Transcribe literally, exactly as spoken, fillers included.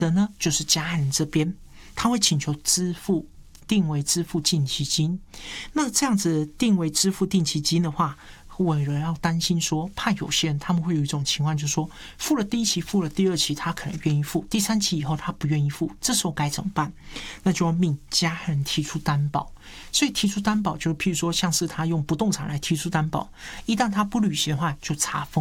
的呢，就是加害人这边，他会请求支付定为支付定期金。那这样子定为支付定期金的话，为了要担心说，怕有些人他们会有一种情况，就是说付了第一期，付了第二期，他可能愿意付，第三期以后他不愿意付，这时候该怎么办？那就要命加害人提出担保。所以提出担保，就譬如说像是他用不动产来提出担保，一旦他不履行的话，就查封。